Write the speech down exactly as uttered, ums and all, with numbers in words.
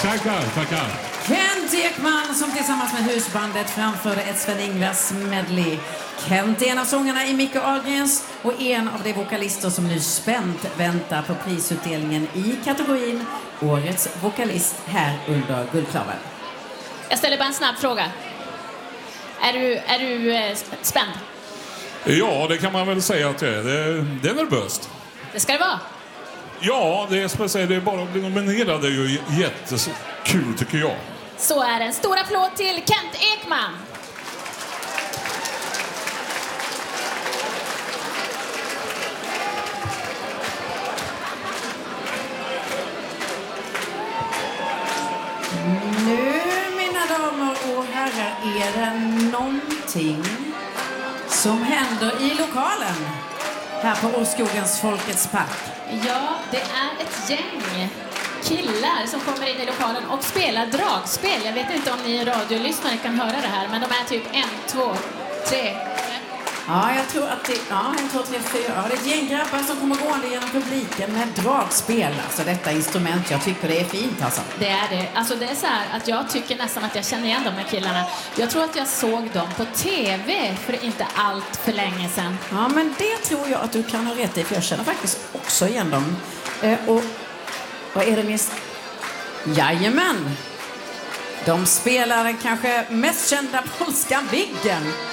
Tackar, tackar. Kent Ekman som tillsammans med husbandet framförde ett Sven-Ingvars medley. Kent är en av sångarna i Micke Ahlgrens och en av de vokalister som nu spänt väntar på prisutdelningen i kategorin Årets vokalist här under Guldklaven. Jag ställer bara en snabb fråga. Är du, är du eh, spänd? Ja, det kan man väl säga att det är. Det, det är nervöst. Det ska det vara. Ja, det är speciellt. Det är bara att bli nominerad. Det är ju jättekul tycker jag. Så är det. En stor applåd till Kent Ekman. Nu, mina damer och herrar, är det någonting som händer i lokalen här på Åskogens Folkets Park. Ja, det är ett gäng killar som kommer in i lokalen och spelar dragspel. Jag vet inte om ni radiolyssnare kan höra det här, men de är typ en, två, tre. Ja, jag tror att det ja, en, två, tre, fyra. Ja, det är ett gäng grabbar som kommer gående genom publiken med dragspel. Alltså detta instrument, jag tycker det är fint alltså. Det är det. Alltså det är så här att jag tycker nästan att jag känner igen de här killarna. Jag tror att jag såg dem på tv för inte allt för länge sedan. Ja, men det tror jag att du kan ha rätt i, för jag känner faktiskt också igen dem. Eh, och vad är det minst? Jajamän! De spelar den kanske mest kända polska Viggen.